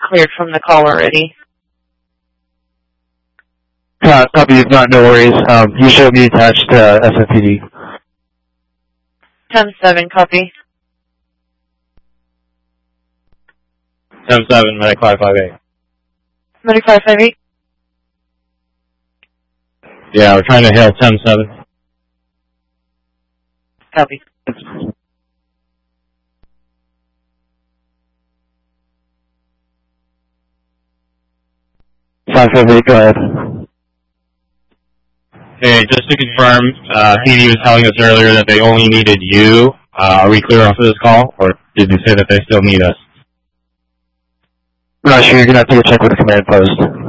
cleared from the call already. Copy, not no worries. You showed me attached to SFPD. 10-7, copy. 10-7, Medic 558. Medic 558. Yeah, we're trying to hail 10-7. Copy. 558, go ahead. Hey, just to confirm, Haney was telling us earlier that they only needed you. Are we clear off of this call, or did you say that they still need us? I'm not sure, you're going to have to go check with the command post.